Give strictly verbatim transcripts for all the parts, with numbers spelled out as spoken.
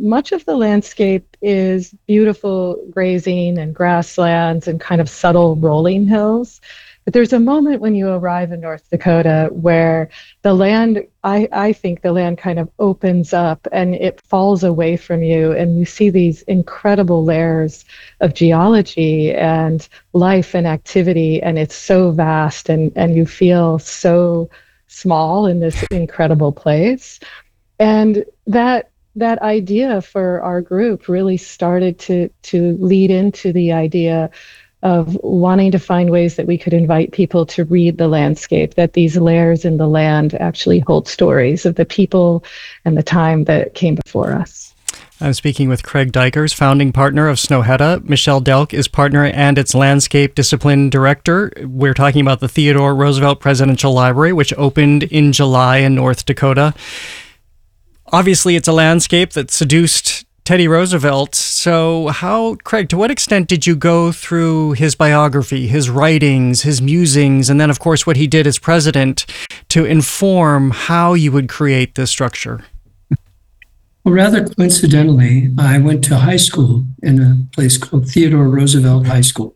much of the landscape is beautiful grazing and grasslands and kind of subtle rolling hills. But there's a moment when you arrive in North Dakota where the land, I, I think the land kind of opens up and it falls away from you, and you see these incredible layers of geology and life and activity, and it's so vast, and, and you feel so small in this incredible place. And that that idea for our group really started to to lead into the idea of wanting to find ways that we could invite people to read the landscape, that these layers in the land actually hold stories of the people and the time that came before us. I'm speaking with Craig Dykers, founding partner of Snøhetta. Michelle Delk is partner and its landscape discipline director. We're talking about the Theodore Roosevelt Presidential Library, which opened in July in North Dakota. Obviously, it's a landscape that seduced Teddy Roosevelt. So how, Craig, to what extent did you go through his biography, his writings, his musings, and then, of course, what he did as president to inform how you would create this structure? Well, rather coincidentally, I went to high school in a place called Theodore Roosevelt High School.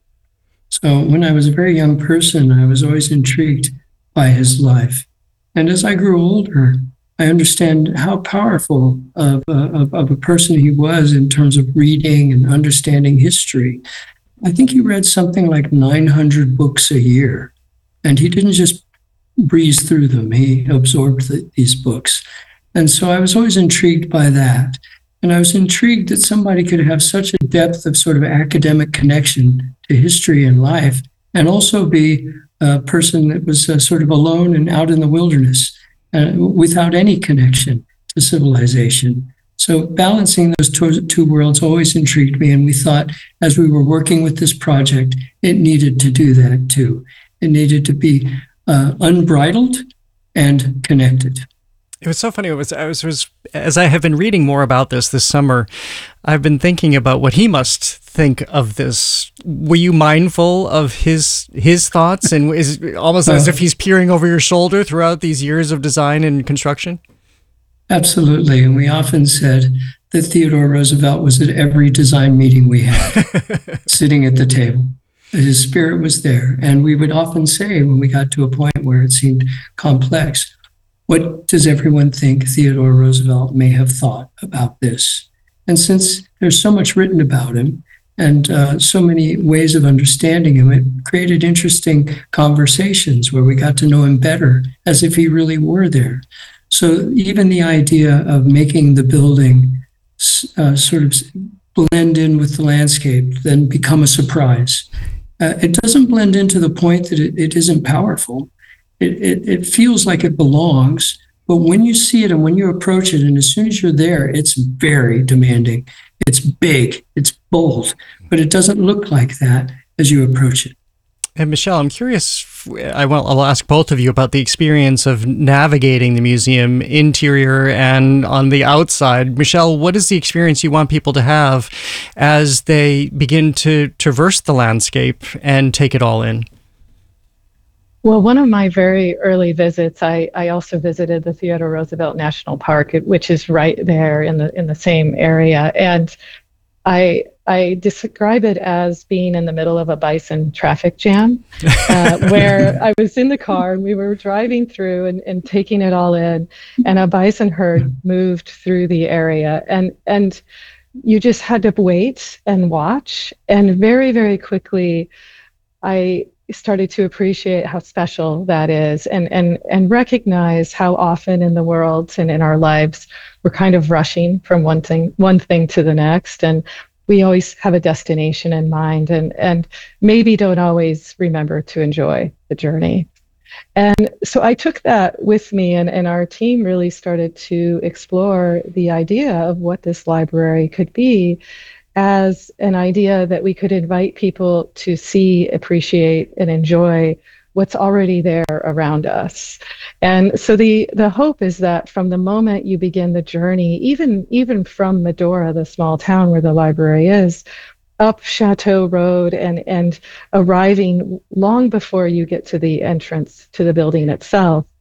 So when I was a very young person, I was always intrigued by his life. And as I grew older, I understand how powerful of a, of, of a person he was in terms of reading and understanding history. I think he read something like nine hundred books a year, and he didn't just breeze through them. He absorbed the, these books. And so I was always intrigued by that. And I was intrigued that somebody could have such a depth of sort of academic connection to history and life, and also be a person that was uh, sort of alone and out in the wilderness, Uh, without any connection to civilization. So balancing those two, two worlds always intrigued me, and we thought as we were working with this project, it needed to do that too. It needed to be uh, unbridled and connected. It was so funny. It was, I was, was as I have been reading more about this this summer, I've been thinking about what he must think of this. Were you mindful of his his thoughts, and is almost as if he's peering over your shoulder throughout these years of design and construction? Absolutely. And we often said that Theodore Roosevelt was at every design meeting we had, sitting at the table. His spirit was there. And we would often say when we got to a point where it seemed complex, what does everyone think Theodore Roosevelt may have thought about this? And since there's so much written about him and uh, so many ways of understanding him, it created interesting conversations where we got to know him better as if he really were there. So even the idea of making the building uh, sort of blend in with the landscape, then become a surprise. Uh, it doesn't blend in to the point that it, it isn't powerful. It, it it feels like it belongs, but when you see it and when you approach it, and as soon as you're there, it's very demanding. It's big, it's bold, but it doesn't look like that as you approach it. And Michelle, I'm curious, I will, I'll ask both of you about the experience of navigating the museum interior and on the outside. Michelle, what is the experience you want people to have as they begin to traverse the landscape and take it all in? Well, one of my very early visits, I, I also visited the Theodore Roosevelt National Park, which is right there in the in the same area. And I I describe it as being in the middle of a bison traffic jam, uh, where I was in the car and we were driving through and, and taking it all in, and a bison herd moved through the area. And and you just had to wait and watch. And very, very quickly, I started to appreciate how special that is, and and and recognize how often in the world and in our lives we're kind of rushing from one thing one thing to the next, and we always have a destination in mind, and and maybe don't always remember to enjoy the journey. And so I took that with me, and, and our team really started to explore the idea of what this library could be, as an idea that we could invite people to see, appreciate, and enjoy what's already there around us. And so the the hope is that from the moment you begin the journey, even even from Medora, the small town where the library is, up Chateau Road and and arriving long before you get to the entrance to the building itself,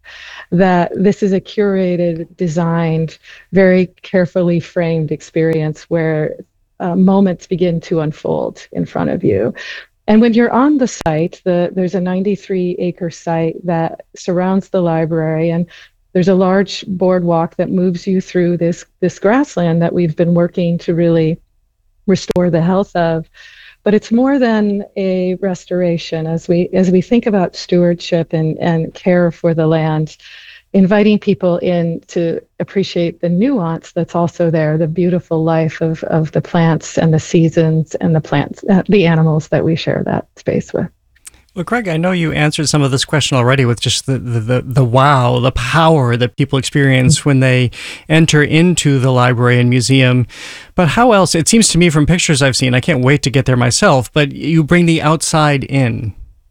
that this is a curated, designed, very carefully framed experience where uh, moments begin to unfold in front of you. And when you're on the site, the, there's a ninety-three acre site that surrounds the library, and there's a large boardwalk that moves you through this, this grassland that we've been working to really restore the health of. But it's more than a restoration. As we as we think about stewardship and, and care for the land, inviting people in to appreciate the nuance that's also there, the beautiful life of, of the plants and the seasons and the plants, uh, the animals that we share that space with. Well, Craig, I know you answered some of this question already with just the, the, the, the wow, the power that people experience when they enter into the library and museum. But how else? It seems to me from pictures I've seen, I can't wait to get there myself, but you bring the outside in.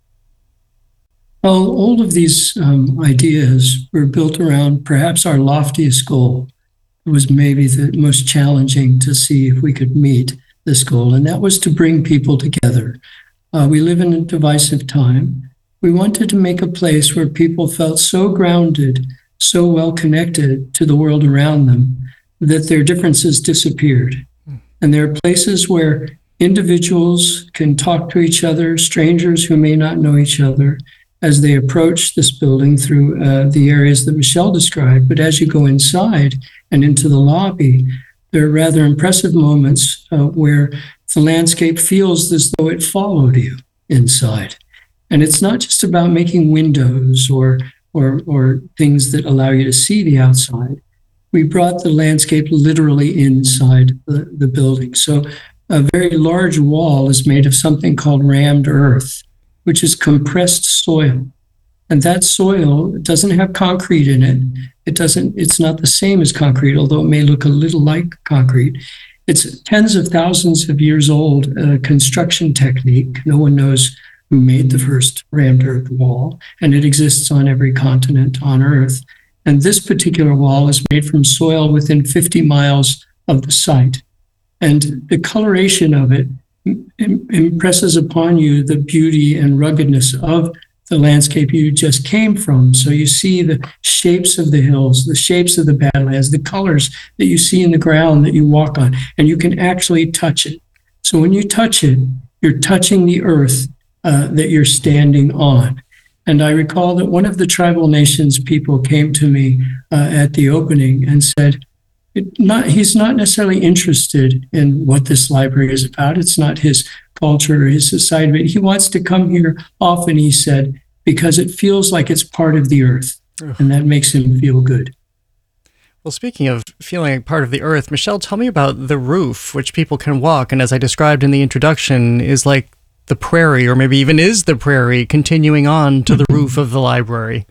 Well, all of these um, ideas were built around perhaps our loftiest goal. It was maybe the most challenging to see if we could meet this goal, and that was to bring people together. Uh, we live in a divisive time. We wanted to make a place where people felt so grounded, so well connected to the world around them that their differences disappeared. And there are places where individuals can talk to each other, strangers who may not know each other, as they approach this building through uh, the areas that Michelle described. But as you go inside and into the lobby, there are rather impressive moments uh, where the landscape feels as though it followed you inside. And it's not just about making windows or, or, or things that allow you to see the outside. We brought the landscape literally inside the, the building. So a very large wall is made of something called rammed earth, which is compressed soil. And that soil doesn't have concrete in it. It doesn't, it's not the same as concrete, although it may look a little like concrete. It's tens of thousands of years old, uh, construction technique. No one knows who made the first rammed earth wall, and it exists on every continent on Earth. And this particular wall is made from soil within fifty miles of the site. And the coloration of it im- impresses upon you the beauty and ruggedness of the landscape you just came from. So you see the shapes of the hills, the shapes of the Badlands, the colors that you see in the ground that you walk on, and you can actually touch it. So when you touch it, you're touching the earth uh, that you're standing on. And I recall that one of the tribal nations people came to me uh, at the opening and said, it not, he's not necessarily interested in what this library is about. It's not his culture or his society, but he wants to come here often, he said, because it feels like it's part of the earth, and that makes him feel good. Well, speaking of feeling like part of the earth, Michelle, tell me about the roof, which people can walk, and as I described in the introduction, is like the prairie, or maybe even is the prairie, continuing on to the roof of the library.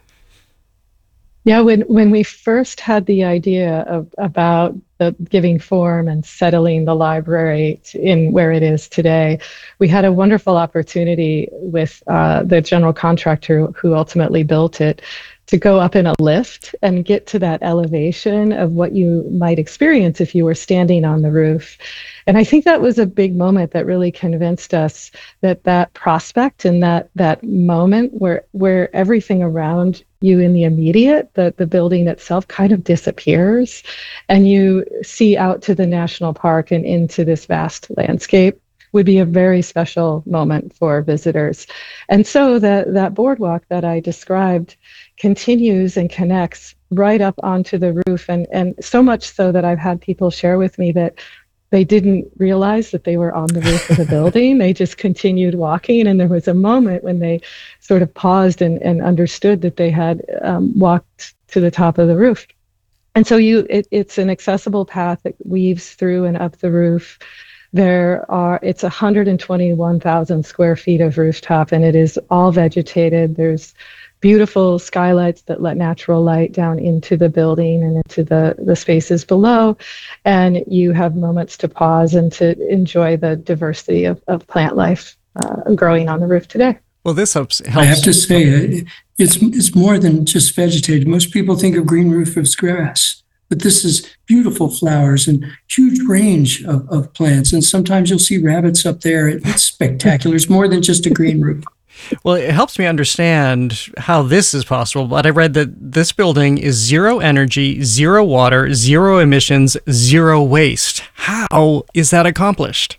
Yeah, when, when we first had the idea of about the giving form and settling the library in where it is today, we had a wonderful opportunity with uh, the general contractor who ultimately built it to go up in a lift and get to that elevation of what you might experience if you were standing on the roof. And I think that was a big moment that really convinced us that that prospect and that that moment where where everything around you in the immediate, the, the building itself kind of disappears, and you see out to the national park and into this vast landscape would be a very special moment for visitors. And so that that boardwalk that I described continues and connects right up onto the roof, and, and so much so that I've had people share with me that they didn't realize that they were on the roof of the building. They just continued walking, and there was a moment when they sort of paused and, and understood that they had um, walked to the top of the roof. And so you, it, it's an accessible path that weaves through and up the roof. There are, it's one hundred twenty-one thousand square feet of rooftop, and it is all vegetated. There's beautiful skylights that let natural light down into the building and into the, the spaces below. And you have moments to pause and to enjoy the diversity of, of plant life uh, growing on the roof today. Well, this helps. helps. I have to say, it's it's more than just vegetated. Most people think of green roof as grass, but this is beautiful flowers and huge range of, of plants. And sometimes you'll see rabbits up there. It's spectacular. It's more than just a green roof. Well, it helps me understand how this is possible, but I read that this building is zero energy, zero water, zero emissions, zero waste. How is that accomplished?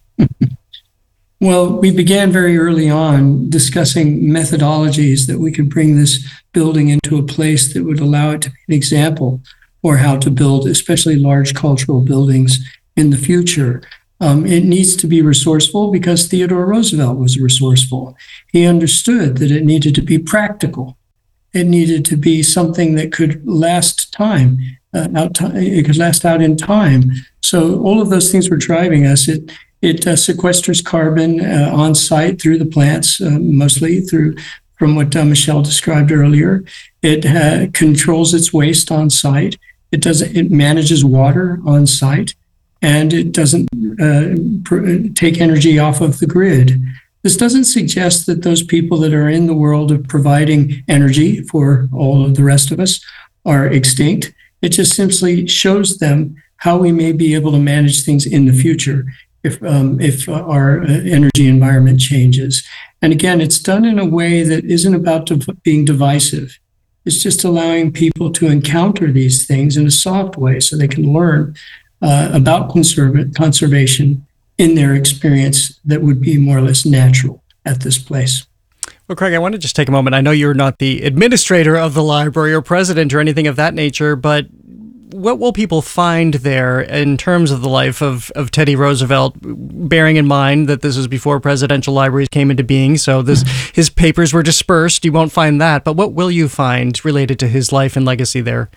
Well, we began very early on discussing methodologies that we could bring this building into a place that would allow it to be an example for how to build, especially large cultural buildings in the future. Um, it needs to be resourceful because Theodore Roosevelt was resourceful. He understood that it needed to be practical. It needed to be something that could last time, uh, out time, it could last out in time. So all of those things were driving us. It it uh, sequesters carbon uh, on site through the plants, uh, mostly through from what uh, Michelle described earlier. It uh, controls its waste on site. It does. It manages water on site, and it doesn't uh, pr- take energy off of the grid. This doesn't suggest that those people that are in the world of providing energy for all of the rest of us are extinct. It just simply shows them how we may be able to manage things in the future if um, if our energy environment changes. And again, it's done in a way that isn't about div- being divisive. It's just allowing people to encounter these things in a soft way so they can learn uh, about conserv- conservation in their experience that would be more or less natural at this place. Well, Craig, I want to just take a moment. I know you're not the administrator of the library or president or anything of that nature, but what will people find there in terms of the life of, of Teddy Roosevelt, bearing in mind that this is before presidential libraries came into being, so this, his papers were dispersed. You won't find that, but what will you find related to his life and legacy there?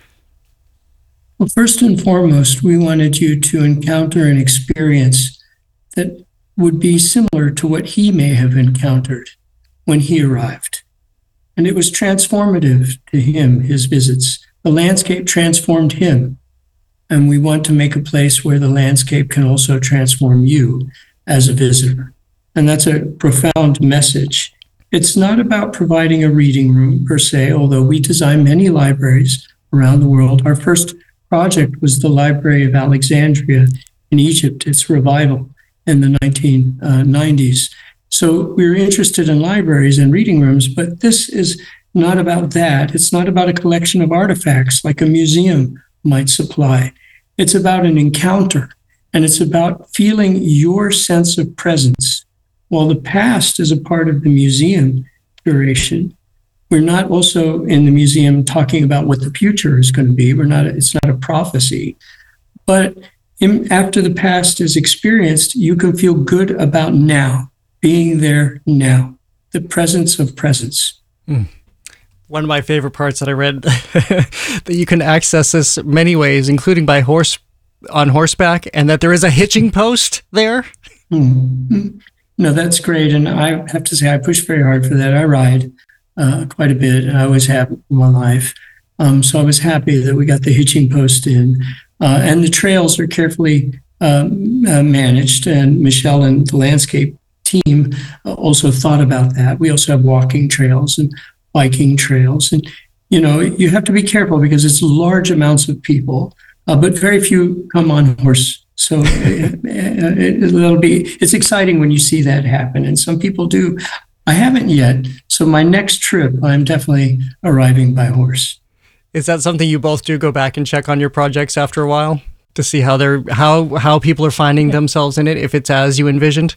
Well, first and foremost, we wanted you to encounter an experience that would be similar to what he may have encountered when he arrived. And it was transformative to him, his visits. The landscape transformed him. And we want to make a place where the landscape can also transform you as a visitor. And that's a profound message. It's not about providing a reading room per se, although we design many libraries around the world. Our first project was the Library of Alexandria in Egypt, its revival in the nineteen nineties. So we were interested in libraries and reading rooms, but this is not about that. It's not about a collection of artifacts like a museum might supply. It's about an encounter, and it's about feeling your sense of presence. While the past is a part of the museum curation, we're not also in the museum talking about what the future is going to be. We're not. It's not a prophecy, but in, after the past is experienced, you can feel good about now, being there now, the presence of presence. Mm. One of my favorite parts that I read that you can access this many ways, including by horse on horseback, and that there is a hitching post there. Mm-hmm. No, that's great, and I have to say I push very hard for that. I ride uh, quite a bit, and I always have in my life. Um, so I was happy that we got the hitching post in, uh, and the trails are carefully um, uh, managed. And Michelle and the landscape team also thought about that. We also have walking trails and biking trails. And, you know, you have to be careful because it's large amounts of people, uh, but very few come on horse. So it, it, it'll be, it's exciting when you see that happen. And some people do. I haven't yet. So my next trip, I'm definitely arriving by horse. Is that something you both do, go back and check on your projects after a while to see how they're, how, how people are finding themselves in it, if it's as you envisioned?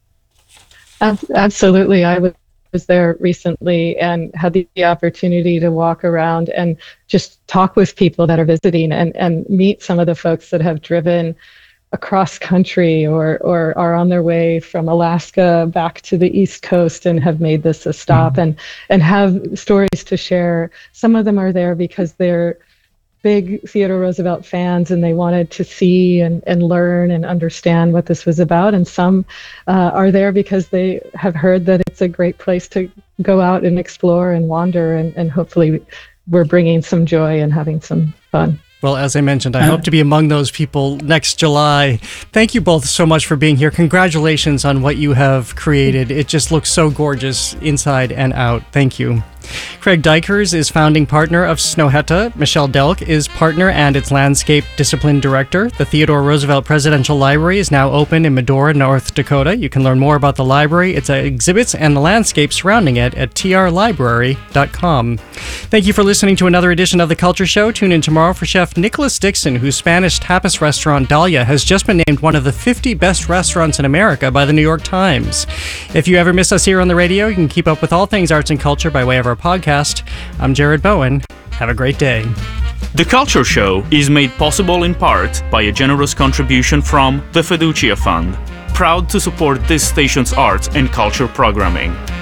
Absolutely. I was was there recently and had the opportunity to walk around and just talk with people that are visiting and, and meet some of the folks that have driven across country or or are on their way from Alaska back to the East Coast and have made this a stop, mm-hmm. and and have stories to share. Some of them are there because they're big Theodore Roosevelt fans and they wanted to see and, and learn and understand what this was about. And some uh, are there because they have heard that it's a great place to go out and explore and wander, and, and hopefully we're bringing some joy and having some fun. Well, as I mentioned, I hope to be among those people next July. Thank you both so much for being here. Congratulations on what you have created. It just looks so gorgeous inside and out. Thank you. Craig Dykers is founding partner of Snøhetta. Michelle Delk is partner and its landscape discipline director. The Theodore Roosevelt Presidential Library is now open in Medora, North Dakota. You can learn more about the library, its exhibits, and the landscape surrounding it at t r library dot com. Thank you for listening to another edition of The Culture Show. Tune in tomorrow for Chef Nicholas Dixon, whose Spanish tapas restaurant Dahlia has just been named one of the fifty best restaurants in America by the New York Times. If you ever miss us here on the radio, you can keep up with all things arts and culture by way of our podcast. I'm Jared Bowen. Have a great day. The Culture Show is made possible in part by a generous contribution from the Fiducia Fund, proud to support this station's arts and culture programming.